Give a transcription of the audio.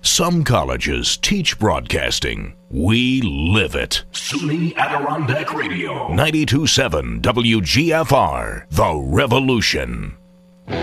Some colleges teach broadcasting. We live it. SUNY Adirondack Radio. 92.7 WGFR. The Revolution.